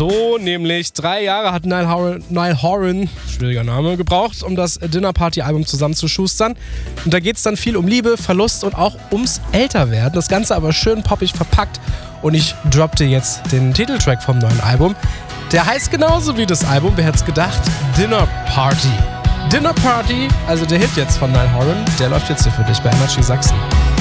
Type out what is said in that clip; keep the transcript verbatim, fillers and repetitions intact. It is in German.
so nämlich drei Jahre hat Niall Horan, Niall Horan, schwieriger Name, gebraucht, um das Dinner Party Album zusammenzuschustern. Und da geht es dann viel um Liebe, Verlust und auch ums Älterwerden. Das Ganze aber schön poppig verpackt. Und ich droppe dir jetzt den Titeltrack vom neuen Album. Der heißt genauso wie das Album, wer hätte es gedacht, Dinner Party. Dinner Party, also der Hit jetzt von Niall Horan, der läuft jetzt hier für dich bei Energy Sachsen.